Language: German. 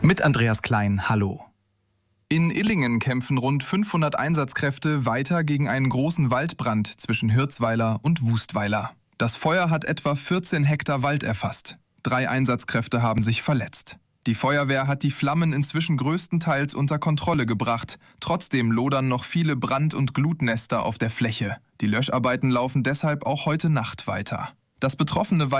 Mit Andreas Klein, hallo. In Illingen kämpfen rund 500 Einsatzkräfte weiter gegen einen großen Waldbrand zwischen Hirzweiler und Wustweiler. Das Feuer hat etwa 14 Hektar Wald erfasst. 3 Einsatzkräfte haben sich verletzt. Die Feuerwehr hat die Flammen inzwischen größtenteils unter Kontrolle gebracht. Trotzdem lodern noch viele Brand- und Glutnester auf der Fläche. Die Löscharbeiten laufen deshalb auch heute Nacht weiter. Das betroffene